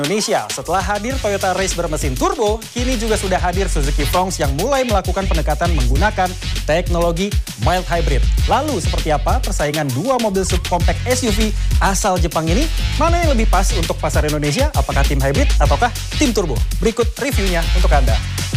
Indonesia. Setelah hadir Toyota Race bermesin turbo, kini juga sudah hadir Suzuki Fronx yang mulai melakukan pendekatan menggunakan teknologi mild hybrid. Lalu seperti apa persaingan dua mobil subcompact SUV asal Jepang ini? Mana yang lebih pas untuk pasar Indonesia? Apakah tim hybrid ataukah tim turbo? Berikut reviewnya untuk Anda.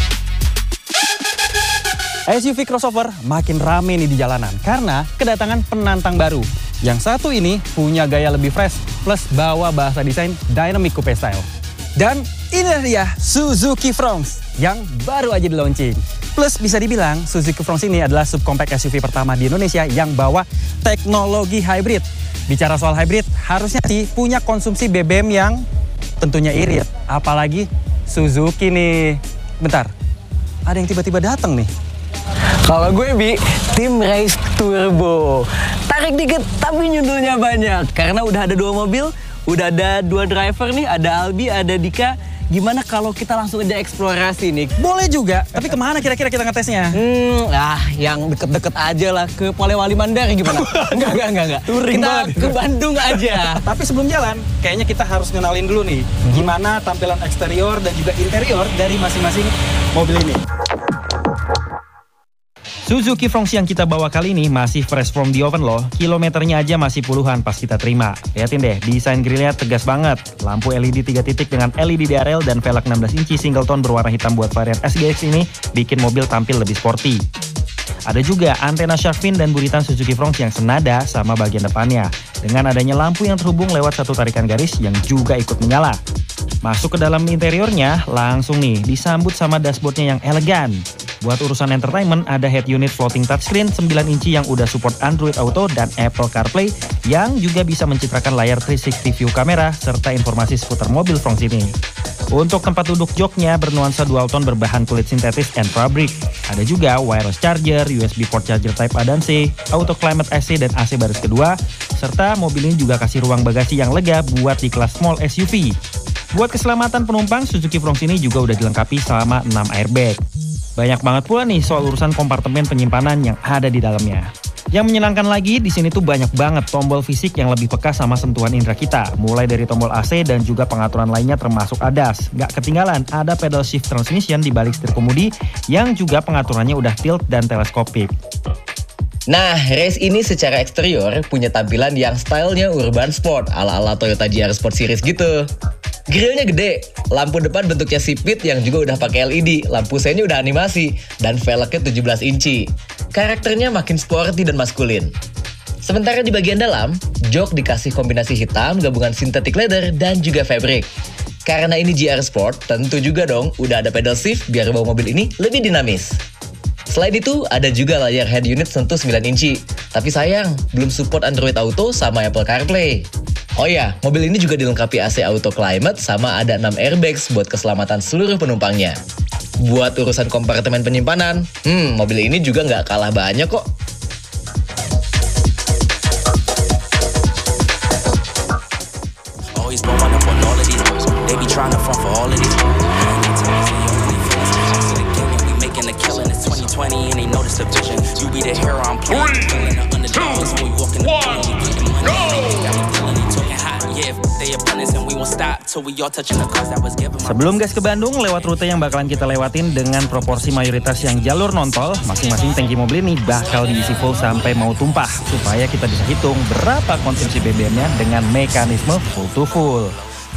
SUV crossover makin rame nih di jalanan karena kedatangan penantang baru. Yang satu ini punya gaya lebih fresh plus bawa bahasa desain dynamic coupe style. Dan inilah dia Suzuki Fronx yang baru aja di launching. Plus bisa dibilang Suzuki Fronx ini adalah subcompact SUV pertama di Indonesia yang bawa teknologi hybrid. Bicara soal hybrid, harusnya sih punya konsumsi BBM yang tentunya irit. Apalagi Suzuki nih. Bentar, ada yang tiba-tiba datang nih. Kalau gue tim Race Turbo. Tarik dikit tapi nyundulnya banyak. Karena udah ada dua mobil, udah ada dua driver nih, ada Albi, ada Dika. Gimana kalau kita langsung aja eksplorasi nih? Boleh juga, tapi kemana kira-kira kita ngetesnya? Yang deket-deket aja lah, ke Polewali Mandar gimana? Enggak. Touring kita banget. ke Bandung aja. Tapi sebelum jalan, kayaknya kita harus ngenalin dulu nih, gimana tampilan eksterior dan juga interior dari masing-masing mobil ini. Suzuki Fronx yang kita bawa kali ini masih fresh from the oven loh. Kilometernya aja masih puluhan pas kita terima. Lihatin deh, desain grillnya tegas banget. Lampu LED 3 titik dengan LED DRL dan velg 16 inci single tone berwarna hitam buat varian SGX ini bikin mobil tampil lebih sporty. Ada juga antena shark fin dan buritan Suzuki Fronx yang senada sama bagian depannya. Dengan adanya lampu yang terhubung lewat satu tarikan garis yang juga ikut menyala. Masuk ke dalam interiornya, langsung nih disambut sama dashboardnya yang elegan. Buat urusan entertainment, ada head unit floating touchscreen 9 inci yang udah support Android Auto dan Apple CarPlay yang juga bisa mencitrakan layar 360 view kamera serta informasi seputar mobil Fronx ini. Untuk tempat duduk joknya bernuansa dual tone berbahan kulit sintetis and fabric. Ada juga wireless charger, USB port charger Type A dan C, auto climate AC dan AC baris kedua, serta mobil ini juga kasih ruang bagasi yang lega buat di kelas small SUV. Buat keselamatan penumpang, Suzuki Fronx ini juga udah dilengkapi selama 6 airbag. Banyak banget pula nih soal urusan kompartemen penyimpanan yang ada di dalamnya. Yang menyenangkan lagi, di sini tuh banyak banget tombol fisik yang lebih peka sama sentuhan indera kita. Mulai dari tombol AC dan juga pengaturan lainnya termasuk ADAS. Gak ketinggalan, ada pedal shift transmission di balik setir kemudi yang juga pengaturannya udah tilt dan teleskopik. Nah, Race ini secara eksterior punya tampilan yang stylenya urban sport ala-ala Toyota GR Sport Series gitu. Grillnya gede, lampu depan bentuknya sipit yang juga udah pakai LED, lampu senya udah animasi, dan velgnya 17 inci. Karakternya makin sporty dan maskulin. Sementara di bagian dalam, jok dikasih kombinasi hitam, gabungan synthetic leather, dan juga fabric. Karena ini GR Sport, tentu juga dong udah ada pedal shift biar bawa mobil ini lebih dinamis. Selain itu, ada juga layar head unit sentuh 9 inci. Tapi sayang, belum support Android Auto sama Apple CarPlay. Oh ya, mobil ini juga dilengkapi AC Auto Climate sama ada 6 airbags buat keselamatan seluruh penumpangnya. Buat urusan kompartemen penyimpanan, mobil ini juga nggak kalah banyak kok. Sebelum gas ke Bandung, lewat rute yang bakalan kita lewatin dengan proporsi mayoritas yang jalur non-tol, masing-masing tangki mobil ini bakal diisi full sampai mau tumpah, supaya kita bisa hitung berapa konsumsi BBM-nya dengan mekanisme full to full.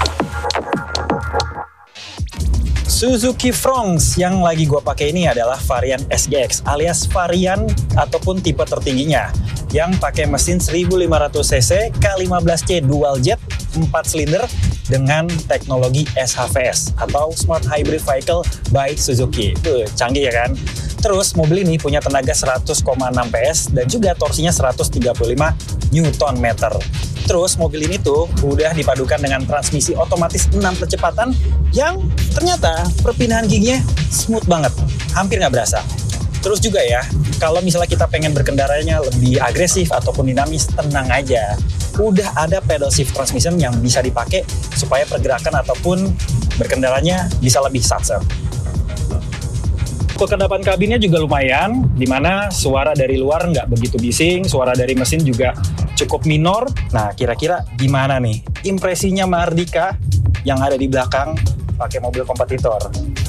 Suzuki Fronx yang lagi gua pakai ini adalah varian SGX alias varian ataupun tipe tertingginya yang pakai mesin 1500 cc K15C dual jet 4 silinder dengan teknologi SHVS atau Smart Hybrid Vehicle by Suzuki. Canggih ya kan? Terus mobil ini punya tenaga 100,6 PS dan juga torsinya 135 Nm. Terus mobil ini tuh udah dipadukan dengan transmisi otomatis 6 percepatan yang ternyata perpindahan giginya smooth banget, hampir nggak berasa. Terus juga ya, kalau misalnya kita pengen berkendaranya lebih agresif ataupun dinamis, tenang aja. Udah ada pedal shift transmission yang bisa dipakai supaya pergerakan ataupun berkendaranya bisa lebih satser. Kekedapan kabinnya juga lumayan, dimana suara dari luar nggak begitu bising, suara dari mesin juga cukup minor. Nah, kira-kira gimana nih impresinya Mardika yang ada di belakang pakai mobil kompetitor.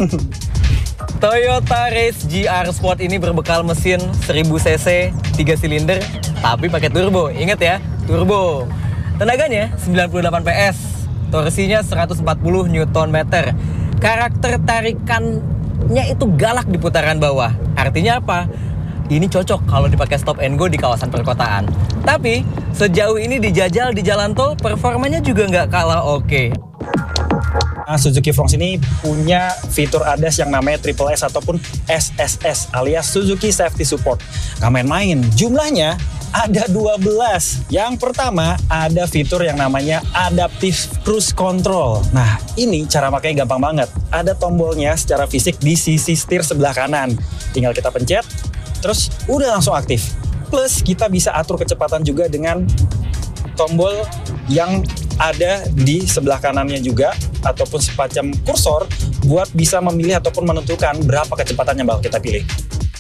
Toyota Race GR Sport ini berbekal mesin 1000 cc 3 silinder tapi pakai turbo. Ingat ya, turbo. Tenaganya 98 PS, torsinya 140 Nm. Karakter tarikannya itu galak di putaran bawah. Artinya apa? Ini cocok kalau dipakai stop and go di kawasan perkotaan. Tapi sejauh ini dijajal di jalan tol, performanya juga nggak kalah oke. Nah, Suzuki Fronx ini punya fitur ADAS yang namanya Triple S ataupun SSS alias Suzuki Safety Support. Gak main-main, jumlahnya ada 12. Yang pertama ada fitur yang namanya Adaptive Cruise Control. Nah, ini cara makanya gampang banget. Ada tombolnya secara fisik di sisi setir sebelah kanan. Tinggal kita pencet, terus udah langsung aktif. Plus kita bisa atur kecepatan juga dengan tombol yang ada di sebelah kanannya juga, ataupun semacam kursor buat bisa memilih ataupun menentukan berapa kecepatan yang bakal kita pilih.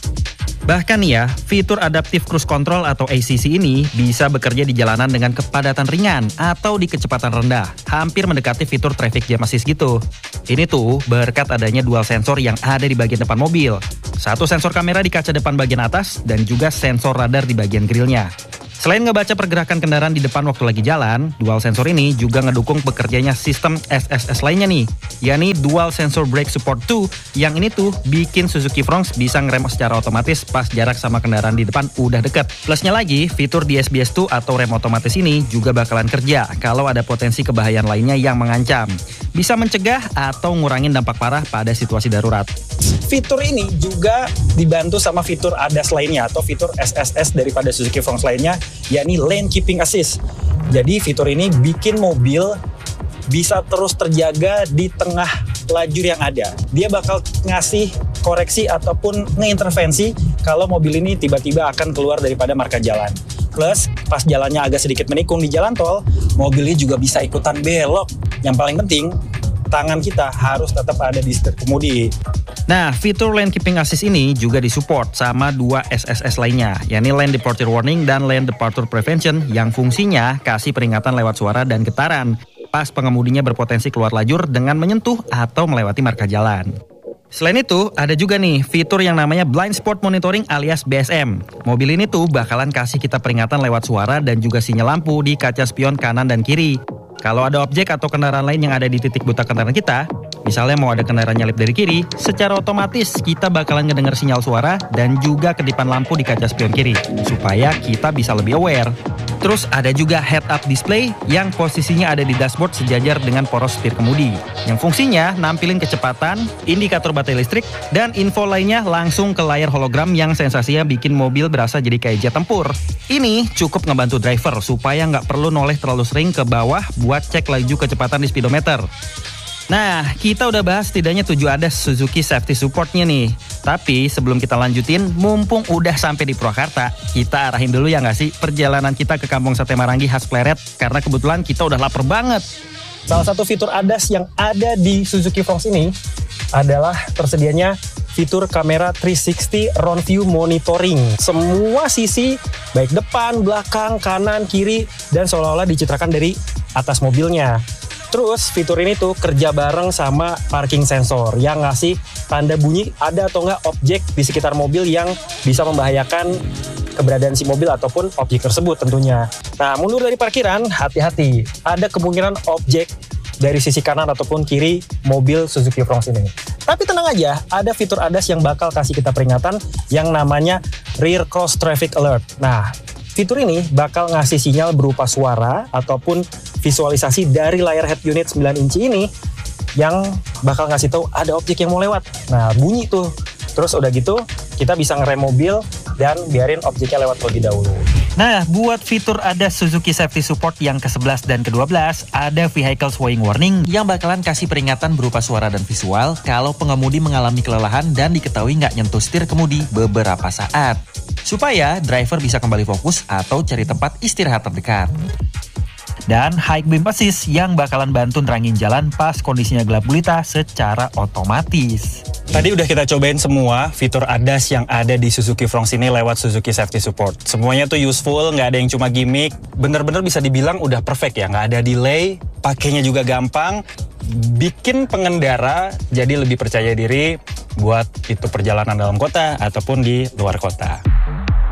Bahkan ya, fitur Adaptive Cruise Control atau ACC ini bisa bekerja di jalanan dengan kepadatan ringan atau di kecepatan rendah, hampir mendekati fitur Traffic Jam Assist gitu. Ini tuh berkat adanya dual sensor yang ada di bagian depan mobil. Satu sensor kamera di kaca depan bagian atas dan juga sensor radar di bagian grillnya. Selain ngebaca pergerakan kendaraan di depan waktu lagi jalan, dual sensor ini juga ngedukung bekerjanya sistem SSS lainnya nih, yakni Dual Sensor Brake Support 2, yang ini tuh bikin Suzuki Fronx bisa ngerem secara otomatis pas jarak sama kendaraan di depan udah deket. Plusnya lagi, fitur DSBS 2 atau rem otomatis ini juga bakalan kerja kalau ada potensi kebahayaan lainnya yang mengancam. Bisa mencegah atau ngurangin dampak parah pada situasi darurat. Fitur ini juga dibantu sama fitur ADAS lainnya atau fitur SSS daripada Suzuki Fronx lainnya, yakni Lane Keeping Assist. Jadi fitur ini bikin mobil bisa terus terjaga di tengah lajur yang ada. Dia bakal ngasih koreksi ataupun ngeintervensi kalau mobil ini tiba-tiba akan keluar daripada marka jalan. Plus, pas jalannya agak sedikit menikung di jalan tol, mobilnya juga bisa ikutan belok. Yang paling penting, tangan kita harus tetap ada di setir kemudi. Nah, fitur Lane Keeping Assist ini juga disupport sama dua SSS lainnya, yakni Lane Departure Warning dan Lane Departure Prevention yang fungsinya kasih peringatan lewat suara dan getaran pas pengemudinya berpotensi keluar lajur dengan menyentuh atau melewati marka jalan. Selain itu, ada juga nih fitur yang namanya Blind Spot Monitoring alias BSM. Mobil ini tuh bakalan kasih kita peringatan lewat suara dan juga sinyal lampu di kaca spion kanan dan kiri. Kalau ada objek atau kendaraan lain yang ada di titik buta kendaraan kita, misalnya mau ada kendaraan nyalip dari kiri, secara otomatis kita bakalan ngedenger sinyal suara dan juga kedipan lampu di kaca spion kiri, supaya kita bisa lebih aware. Terus ada juga head-up display yang posisinya ada di dashboard sejajar dengan poros setir kemudi, yang fungsinya nampilin kecepatan, indikator baterai listrik, dan info lainnya langsung ke layar hologram yang sensasinya bikin mobil berasa jadi kayak jet tempur. Ini cukup ngebantu driver supaya nggak perlu noleh terlalu sering ke bawah buat cek laju kecepatan di speedometer. Nah, kita udah bahas setidaknya 7 ADAS Suzuki Safety Support-nya nih. Tapi sebelum kita lanjutin, mumpung udah sampai di Purwakarta, kita arahin dulu ya nggak sih perjalanan kita ke Kampung Sate Marangi khas Pleret, karena kebetulan kita udah lapar banget. Salah satu fitur ADAS yang ada di Suzuki Fronx ini adalah tersedianya fitur kamera 360 round view monitoring. Semua sisi, baik depan, belakang, kanan, kiri, dan seolah-olah dicitrakan dari atas mobilnya. Terus fitur ini tuh kerja bareng sama parking sensor yang ngasih tanda bunyi ada atau enggak objek di sekitar mobil yang bisa membahayakan keberadaan si mobil ataupun objek tersebut tentunya. Nah, mundur dari parkiran, hati-hati. Ada kemungkinan objek dari sisi kanan ataupun kiri mobil Suzuki Fronx ini. Tapi tenang aja, ada fitur ADAS yang bakal kasih kita peringatan yang namanya Rear Cross Traffic Alert. Nah, fitur ini bakal ngasih sinyal berupa suara ataupun visualisasi dari layar head unit 9 inci ini yang bakal ngasih tahu ada objek yang mau lewat. Nah, bunyi tuh. Terus udah gitu, kita bisa ngerem mobil dan biarin objeknya lewat terlebih dahulu. Nah, buat fitur ADAS Suzuki Safety Support yang ke-11 dan ke-12, ada Vehicle Swaying Warning yang bakalan kasih peringatan berupa suara dan visual kalau pengemudi mengalami kelelahan dan diketahui nggak nyentuh setir kemudi beberapa saat, supaya driver bisa kembali fokus atau cari tempat istirahat terdekat. Dan High Beam Assist yang bakalan bantu nerangin jalan pas kondisinya gelap gulita secara otomatis. Tadi udah kita cobain semua fitur ADAS yang ada di Suzuki Fronx ini lewat Suzuki Safety Support. Semuanya tuh useful, nggak ada yang cuma gimmick. Bener-bener bisa dibilang udah perfect ya, nggak ada delay, pakainya juga gampang. bikin pengendara jadi lebih percaya diri buat itu perjalanan dalam kota ataupun di luar kota.